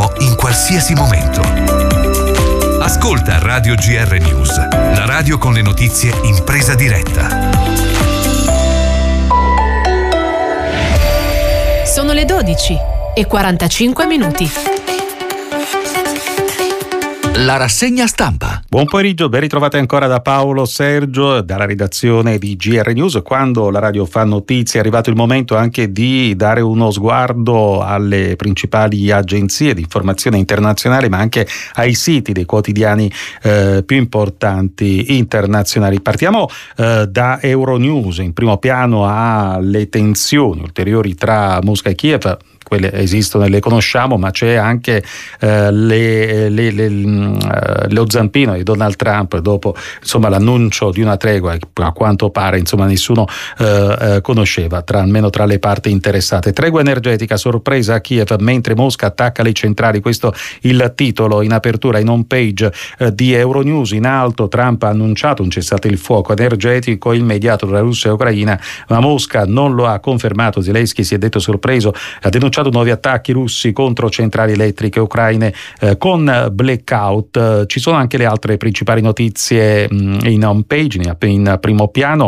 info in qualsiasi momento. Ascolta Radio GR News, la radio con le notizie in presa diretta. Sono le 12:45. La rassegna stampa. Buon pomeriggio, ben ritrovate ancora da Paolo Sergio, dalla redazione di GR News. Quando la radio fa notizie è arrivato il momento anche di dare uno sguardo alle principali agenzie di informazione internazionale, ma anche ai siti dei quotidiani più importanti internazionali. Partiamo da Euronews. In primo piano le tensioni ulteriori tra Mosca e Kiev. Quelle esistono e le conosciamo, ma c'è anche lo zampino di Donald Trump dopo l'annuncio di una tregua che a quanto pare nessuno conosceva, almeno tra le parti interessate. Tregua energetica, sorpresa a Kiev mentre Mosca attacca le centrali. Questo il titolo in apertura in home page di Euronews. In alto Trump ha annunciato un cessate il fuoco energetico immediato tra Russia e Ucraina, ma Mosca non lo ha confermato. Zelensky si è detto sorpreso, ha denunciato nuovi attacchi russi contro centrali elettriche ucraine con blackout. Ci sono anche le altre principali notizie in home page, in primo piano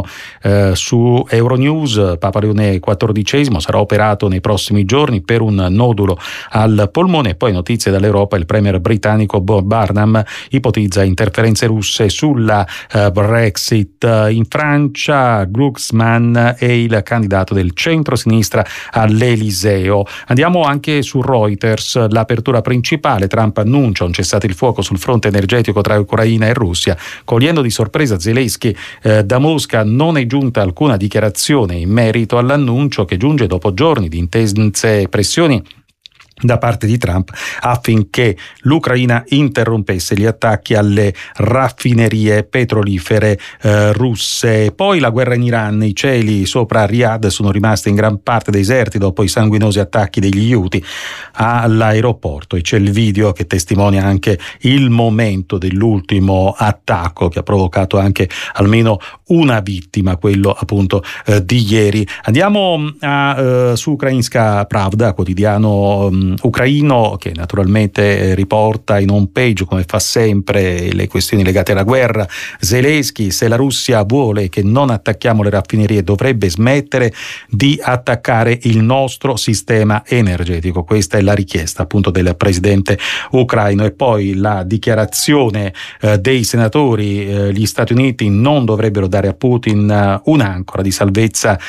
su Euronews. Papa Leone XIV sarà operato nei prossimi giorni per un nodulo al polmone. Poi notizie dall'Europa: il premier britannico Bob Barnum ipotizza interferenze russe sulla Brexit. In Francia Glucksmann è il candidato del centro-sinistra all'Eliseo. Andiamo anche su Reuters, l'apertura principale: Trump annuncia un cessate il fuoco sul fronte energetico tra Ucraina e Russia, cogliendo di sorpresa Zelensky. Da Mosca non è giunta alcuna dichiarazione in merito all'annuncio, che giunge dopo giorni di intense pressioni da parte di Trump affinché l'Ucraina interrompesse gli attacchi alle raffinerie petrolifere russe. Poi la guerra in Iran: i cieli sopra Riyadh sono rimasti in gran parte deserti dopo i sanguinosi attacchi degli Houthi all'aeroporto, e c'è il video che testimonia anche il momento dell'ultimo attacco che ha provocato anche almeno una vittima, quello appunto di ieri. Andiamo su Ukrainska Pravda, quotidiano ucraino, che naturalmente riporta in home page, come fa sempre, le questioni legate alla guerra. Zelensky: se la Russia vuole che non attacchiamo le raffinerie, dovrebbe smettere di attaccare il nostro sistema energetico. Questa è la richiesta appunto del presidente ucraino. E poi la dichiarazione dei senatori: gli Stati Uniti non dovrebbero dare a Putin un'ancora di salvezza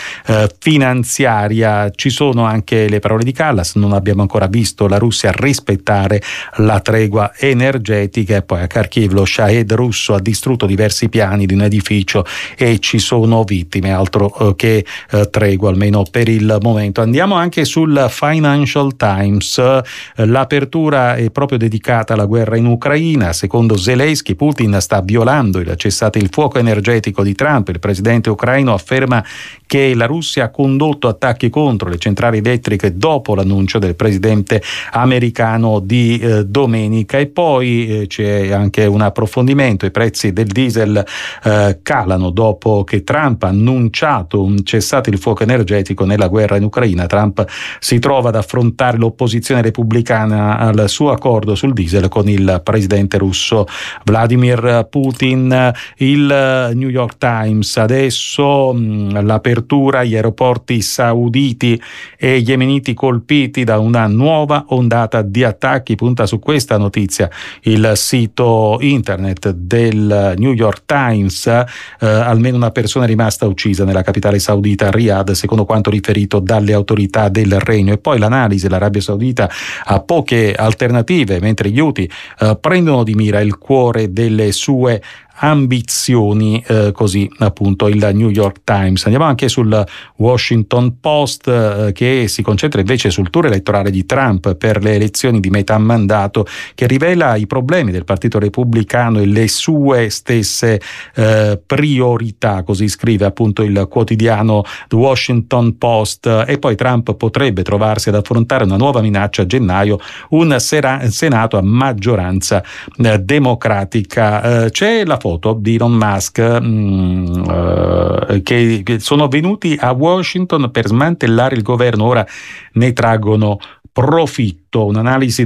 finanziaria. Ci sono anche le parole di Kallas: non abbiamo ancora visto la Russia rispettare la tregua energetica. E poi a Kharkiv lo Shahed russo ha distrutto diversi piani di un edificio e ci sono vittime, altro che tregua, almeno per il momento. Andiamo anche sul Financial Times. L'apertura è proprio dedicata alla guerra in Ucraina. Secondo Zelensky, Putin sta violando il cessate il fuoco energetico di Trump. Il presidente ucraino afferma che la Russia ha condotto attacchi contro le centrali elettriche dopo l'annuncio del presidente americano di domenica. E poi c'è anche un approfondimento: i prezzi del diesel calano dopo che Trump ha annunciato un cessate il fuoco energetico nella guerra in Ucraina. Trump si trova ad affrontare l'opposizione repubblicana al suo accordo sul diesel con il presidente russo Vladimir Putin. Il New York Times adesso, l'apertura: gli aeroporti sauditi e yemeniti colpiti da una nuova ondata di attacchi. Punta su questa notizia il sito internet del New York Times. Almeno una persona è rimasta uccisa nella capitale saudita Riyadh, secondo quanto riferito dalle autorità del regno. E poi l'analisi: l'Arabia Saudita ha poche alternative mentre gli Houthi prendono di mira il cuore delle sue ambizioni, così appunto il New York Times. Andiamo anche sul Washington Post, che si concentra invece sul tour elettorale di Trump per le elezioni di metà mandato, che rivela i problemi del Partito Repubblicano e le sue stesse priorità, così scrive appunto il quotidiano The Washington Post. E poi Trump potrebbe trovarsi ad affrontare una nuova minaccia a gennaio, un Senato a maggioranza democratica. C'è la foto di Elon Musk che sono venuti a Washington per smantellare il governo, ora ne traggono profitto. Un'analisi